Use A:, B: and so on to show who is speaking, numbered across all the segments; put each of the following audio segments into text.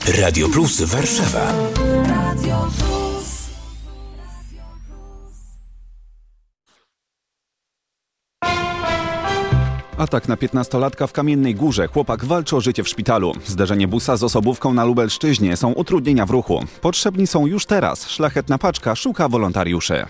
A: Radio Plus Warszawa.
B: Atak na 15-latka w Kamiennej Górze. Chłopak walczy o życie w szpitalu. Zderzenie busa z osobówką na Lubelszczyźnie. Są utrudnienia w ruchu. Potrzebni są już teraz. Szlachetna Paczka szuka wolontariuszy.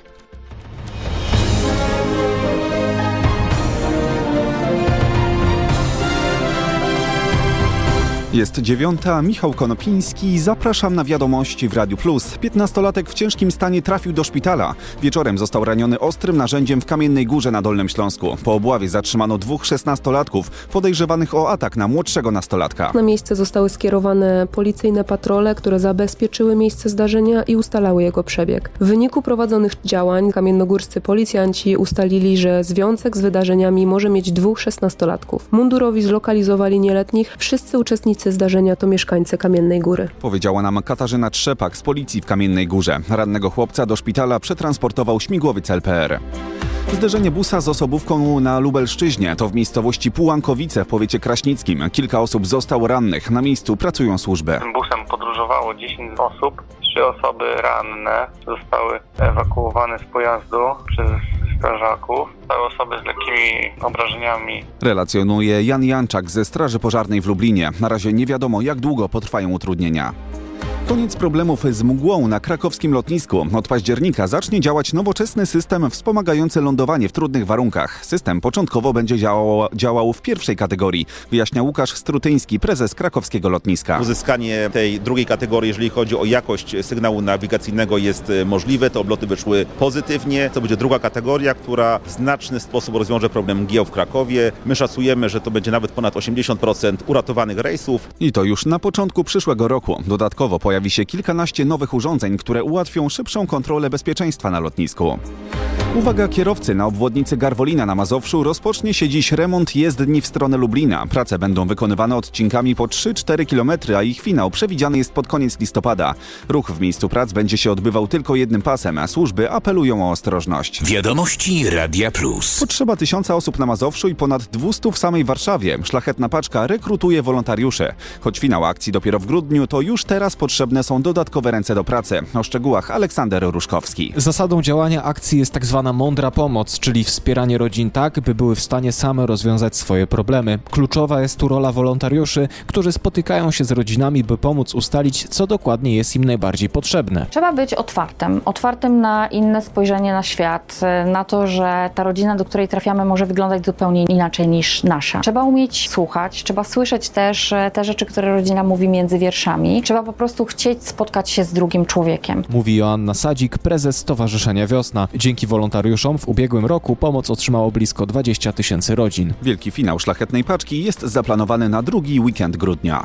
B: Jest 9:00, Michał Konopiński. Zapraszam na wiadomości w Radiu Plus. 15-latek w ciężkim stanie trafił do szpitala. Wieczorem został raniony ostrym narzędziem w Kamiennej Górze na Dolnym Śląsku. Po obławie zatrzymano 2 16-latków podejrzewanych o atak na młodszego nastolatka.
C: Na miejsce zostały skierowane policyjne patrole, które zabezpieczyły miejsce zdarzenia i ustalały jego przebieg. W wyniku prowadzonych działań kamiennogórscy policjanci ustalili, że związek z wydarzeniami może mieć 2 16-latków. Mundurowi zlokalizowali nieletnich. Wszyscy uczestnicy zdarzenia to mieszkańcy Kamiennej Góry.
B: Powiedziała nam Katarzyna Trzepak z policji w Kamiennej Górze. Rannego chłopca do szpitala przetransportował śmigłowiec LPR. Zderzenie busa z osobówką na Lubelszczyźnie. To w miejscowości Pułankowice w powiecie kraśnickim. Kilka osób zostało rannych. Na miejscu pracują służby.
D: Tym busem podróżowało 10 osób. 3 osoby ranne zostały ewakuowane z pojazdu przez strażaków. Te osoby z lekkimi obrażeniami.
B: Relacjonuje Jan Janczak ze Straży Pożarnej w Lublinie. Na razie nie wiadomo, jak długo potrwają utrudnienia. Koniec problemów z mgłą na krakowskim lotnisku. Od października zacznie działać nowoczesny system wspomagający lądowanie w trudnych warunkach. System początkowo będzie działał w pierwszej kategorii, wyjaśnia Łukasz Strutyński, prezes krakowskiego lotniska.
E: Uzyskanie tej drugiej kategorii, jeżeli chodzi o jakość sygnału nawigacyjnego, jest możliwe. Te obloty wyszły pozytywnie. To będzie druga kategoria, która w znaczny sposób rozwiąże problem mgieł w Krakowie. My szacujemy, że to będzie nawet ponad 80% uratowanych rejsów.
B: I to już na początku przyszłego roku. Dodatkowo pojawi się kilkanaście nowych urządzeń, które ułatwią szybszą kontrolę bezpieczeństwa na lotnisku. Uwaga kierowcy, na obwodnicy Garwolina na Mazowszu rozpocznie się dziś remont jezdni w stronę Lublina. Prace będą wykonywane odcinkami po 3-4 km, a ich finał przewidziany jest pod koniec listopada. Ruch w miejscu prac będzie się odbywał tylko jednym pasem, a służby apelują o ostrożność.
A: Wiadomości Radia Plus.
B: Potrzeba 1000 osób na Mazowszu i ponad 200 w samej Warszawie. Szlachetna Paczka rekrutuje wolontariuszy. Choć finał akcji dopiero w grudniu, to już teraz potrzebne są dodatkowe ręce do pracy. O szczegółach Aleksander Ruszkowski.
F: Zasadą działania akcji jest tak zwana mądra pomoc, czyli wspieranie rodzin tak, by były w stanie same rozwiązać swoje problemy. Kluczowa jest tu rola wolontariuszy, którzy spotykają się z rodzinami, by pomóc ustalić, co dokładnie jest im najbardziej potrzebne.
G: Trzeba być otwartym na inne spojrzenie na świat, na to, że ta rodzina, do której trafiamy, może wyglądać zupełnie inaczej niż nasza. Trzeba umieć słuchać, trzeba słyszeć też te rzeczy, które rodzina mówi między wierszami. Trzeba po prostu chcieć spotkać się z drugim człowiekiem.
F: Mówi Joanna Sadzik, prezes Stowarzyszenia Wiosna. Dzięki wolontariuszom w ubiegłym roku pomoc otrzymało blisko 20 000 rodzin.
B: Wielki finał Szlachetnej Paczki jest zaplanowany na drugi weekend grudnia.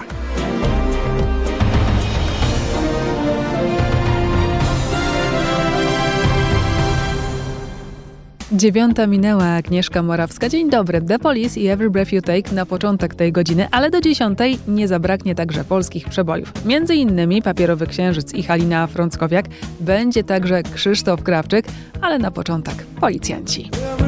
H: Dziewiąta minęła, Agnieszka Morawska. Dzień dobry. The Police i Every Breath You Take na początek tej godziny, ale do 10 nie zabraknie także polskich przebojów. Między innymi Papierowy Księżyc i Halina Frąckowiak. Będzie także Krzysztof Krawczyk, ale na początek policjanci.